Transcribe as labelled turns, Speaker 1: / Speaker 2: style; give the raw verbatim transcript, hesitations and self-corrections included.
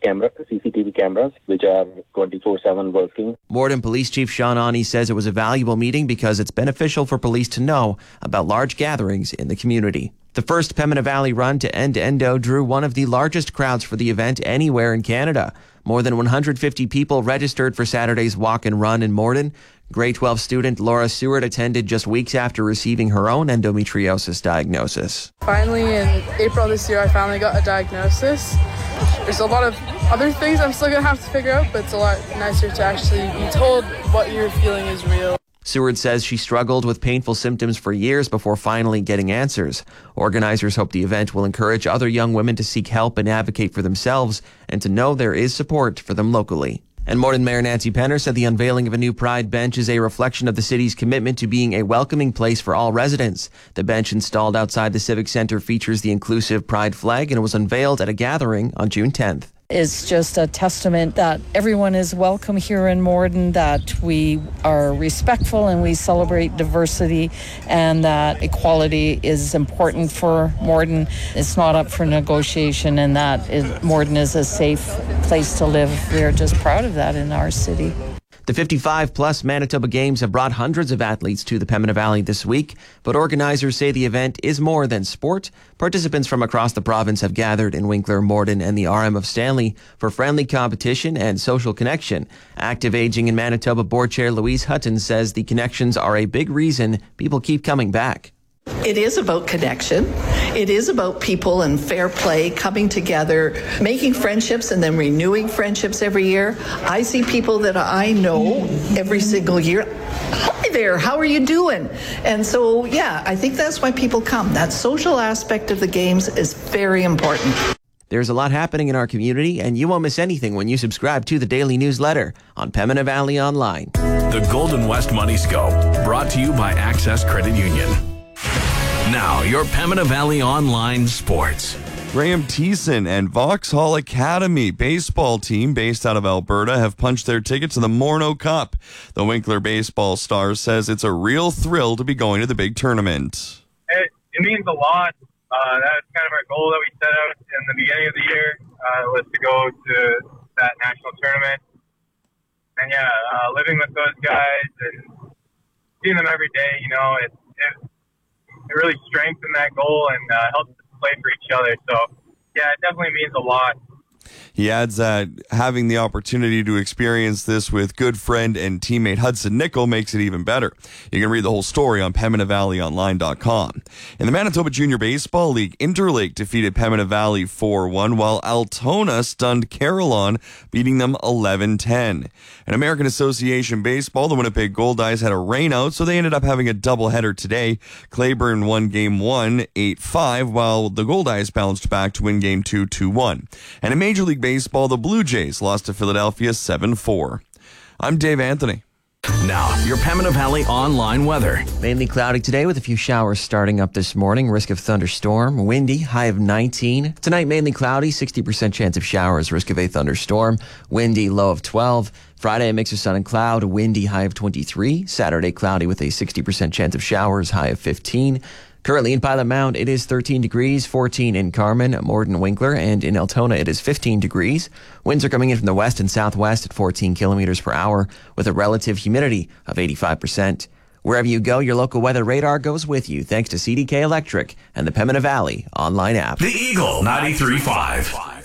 Speaker 1: camera, C C T V cameras, which are twenty-four seven working.
Speaker 2: Morden Police Chief Sean Awney says it was a valuable meeting because it's beneficial for police to know about large gatherings in the community. The first Pembina Valley run to End to Endo drew one of the largest crowds for the event anywhere in Canada. More than one hundred fifty people registered for Saturday's walk and run in Morden. Grade twelve student Laura Seward attended just weeks after receiving her own endometriosis diagnosis.
Speaker 3: Finally, in April this year, I finally got a diagnosis. There's a lot of other things I'm still going to have to figure out, but it's a lot nicer to actually be told what you're feeling is real.
Speaker 2: Seward says she struggled with painful symptoms for years before finally getting answers. Organizers hope the event will encourage other young women to seek help and advocate for themselves and to know there is support for them locally. And Morden Mayor Nancy Penner said the unveiling of a new Pride bench is a reflection of the city's commitment to being a welcoming place for all residents. The bench installed outside the Civic Centre features the inclusive Pride flag and was unveiled at a gathering on June tenth.
Speaker 4: It's just a testament that everyone is welcome here in Morden, that we are respectful and we celebrate diversity, and that equality is important for Morden. It's not up for negotiation, and that it, Morden is a safe place to live. We're just proud of that in our city.
Speaker 2: The fifty-five plus Manitoba Games have brought hundreds of athletes to the Pembina Valley this week, but organizers say the event is more than sport. Participants from across the province have gathered in Winkler, Morden, and the R M of Stanley for friendly competition and social connection. Active Aging in Manitoba Board Chair Louise Hutton says the connections are a big reason people keep coming back.
Speaker 5: It is about connection. It is about people and fair play, coming together, making friendships and then renewing friendships every year. I see people that I know every single year. Hi there, how are you doing? And so, yeah, I think that's why people come. That social aspect of the games is very important.
Speaker 2: There's a lot happening in our community, and you won't miss anything when you subscribe to the daily newsletter on Pembina Valley Online.
Speaker 6: The Golden West Money Scope, brought to you by Access Credit Union. Now, your Pembina Valley Online Sports.
Speaker 7: Graham Thiessen and Vauxhall Academy baseball team based out of Alberta have punched their ticket to the Morneau Cup. The Winkler Baseball Stars says it's a real thrill to be going to the big tournament.
Speaker 8: It, it means a lot. Uh, that's kind of our goal that we set out in the beginning of the year, uh, was to go to that national tournament. And yeah, uh, living with those guys and seeing them every day, you know, it, it It really strengthened that goal and uh, helped us play for each other. So, yeah, it definitely means a lot.
Speaker 7: He adds that having the opportunity to experience this with good friend and teammate Hudson Nickel makes it even better. You can read the whole story on Pembina Valley Online dot com. In the Manitoba Junior Baseball League, Interlake defeated Pembina Valley four one, while Altona stunned Carillon, beating them eleven ten. In American Association Baseball, the Winnipeg Goldeyes had a rainout, so they ended up having a doubleheader today. Claiborne won Game one eight five, while the Goldeyes bounced back to win Game two two one. And in Major League Baseball, the Blue Jays lost to Philadelphia seven four. I'm Dave Anthony.
Speaker 6: Now, your Pembina Valley Online weather.
Speaker 2: Mainly cloudy today with a few showers starting up this morning. Risk of thunderstorm. Windy, high of nineteen. Tonight, mainly cloudy, sixty percent chance of showers. Risk of a thunderstorm. Windy, low of twelve. Friday, a mix of sun and cloud. Windy, high of twenty-three. Saturday, cloudy with a sixty percent chance of showers. High of fifteen. Currently in Pilot Mound, it is thirteen degrees, fourteen in Carman, Morden, Winkler, and in Altona, it is fifteen degrees. Winds are coming in from the west and southwest at fourteen kilometers per hour with a relative humidity of eighty-five percent. Wherever you go, your local weather radar goes with you thanks to C D K Electric and the Pembina Valley Online app.
Speaker 6: The Eagle ninety-three point five.